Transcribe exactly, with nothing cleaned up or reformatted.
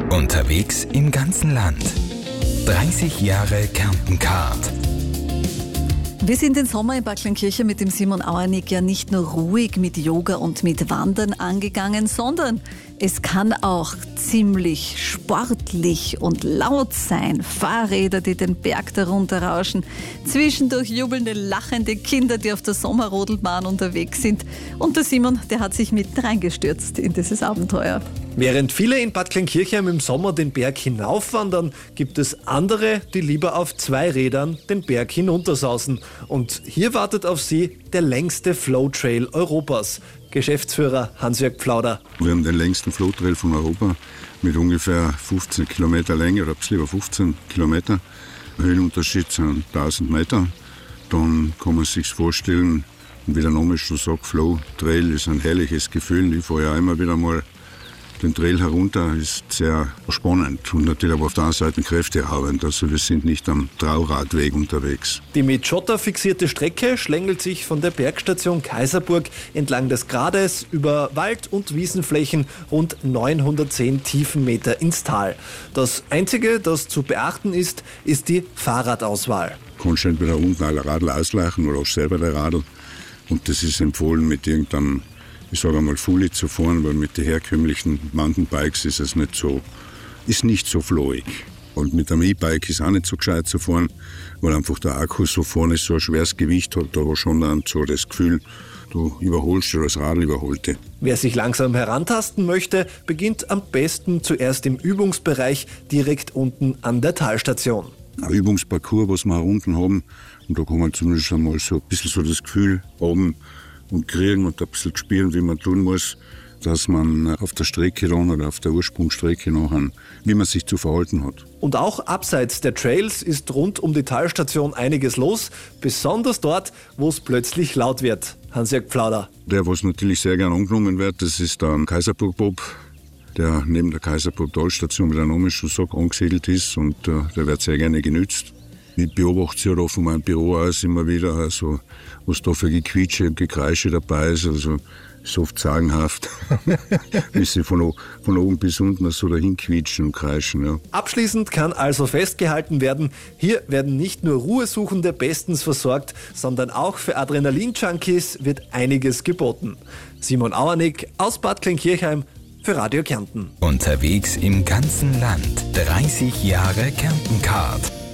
Unterwegs im ganzen Land. dreißig Jahre Kärnten-Card. Wir sind den Sommer in Bad Kleinkirchen mit dem Simon Auernick ja nicht nur ruhig mit Yoga und mit Wandern angegangen, sondern es kann auch ziemlich sportlich und laut sein. Fahrräder, die den Berg darunter rauschen, zwischendurch jubelnde, lachende Kinder, die auf der Sommerrodelbahn unterwegs sind. Und der Simon, der hat sich mit reingestürzt in dieses Abenteuer. Während viele in Bad Kleinkirchheim im Sommer den Berg hinaufwandern, gibt es andere, die lieber auf zwei Rädern den Berg hinuntersausen. Und hier wartet auf sie der längste Flow-Trail Europas. Geschäftsführer Hans-Jörg Pflauder. Wir haben den längsten Flow-Trail von Europa mit ungefähr fünfzehn Kilometer Länge oder ein bisschen über fünfzehn Kilometer. Höhenunterschied sind tausend Meter. Dann kann man sich vorstellen, wie der Name schon sagt, Flow-Trail ist ein herrliches Gefühl. Ich fahre ja immer wieder mal den Trail herunter, ist sehr spannend und natürlich aber auf der anderen Seite kräfteerhabend. Also wir sind nicht am Trauradweg unterwegs. Die mit Schotter fixierte Strecke schlängelt sich von der Bergstation Kaiserburg entlang des Grades über Wald- und Wiesenflächen rund neunhundertzehn Tiefenmeter ins Tal. Das Einzige, das zu beachten ist, ist die Fahrradauswahl. Du kannst entweder unten alle Radl ausleichen oder auch selber der Radl. Und das ist empfohlen mit irgendeinem, ich sage einmal, Fully zu fahren, weil mit den herkömmlichen Mountainbikes ist es nicht so, ist nicht so flowig. Und mit einem E-Bike ist auch nicht so gescheit zu fahren, weil einfach der Akku so vorne so ein schweres Gewicht hat, aber schon dann so das Gefühl, du überholst oder das Radl überholt dich. Wer sich langsam herantasten möchte, beginnt am besten zuerst im Übungsbereich direkt unten an der Talstation. Ein Übungsparcours, was wir unten haben, und da kann man zumindest einmal so ein bisschen so das Gefühl haben und kriegen und ein bisschen spüren, wie man tun muss, dass man auf der Strecke dann oder auf der Ursprungsstrecke nachher, wie man sich zu verhalten hat. Und auch abseits der Trails ist rund um die Talstation einiges los, besonders dort, wo es plötzlich laut wird. Hans-Jörg Pflauder. Der, was natürlich sehr gern angenommen wird, das ist der Kaiserburg-Bob, der neben der Kaiserburg-Talstation, wie der Name schon sagt, angesiedelt ist und äh, der wird sehr gerne genützt. Ich beobachte es ja da von meinem Büro aus immer wieder, also, was da für Gequietsche und Gekreische dabei ist. Also ist oft sagenhaft, wie sie von, von oben bis unten so dahin quietschen und kreischen. Ja. Abschließend kann also festgehalten werden, hier werden nicht nur Ruhesuchende bestens versorgt, sondern auch für Adrenalin-Junkies wird einiges geboten. Simon Auernick aus Bad Kleinkirchheim für Radio Kärnten. Unterwegs im ganzen Land. dreißig Jahre Kärnten-Card.